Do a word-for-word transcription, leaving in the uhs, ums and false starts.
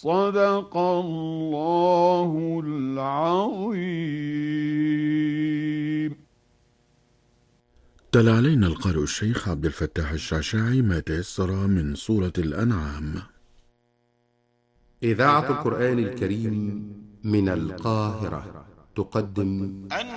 صدق الله العظيم. تلا علينا القارئ الشيخ عبد الفتاح الشعشاعي ما تيسر من سورة الأنعام. إذاعة القرآن الكريم من القاهرة تقدم